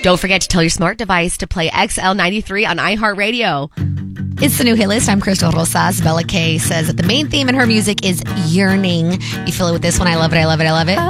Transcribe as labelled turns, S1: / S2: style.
S1: Don't forget to tell your smart device to play XL93 on iHeartRadio.
S2: It's the new hit list. I'm Crystal Rosas. Bella K says that the main theme in her music is yearning. You feel it with this one. I love it. I love it. I love it.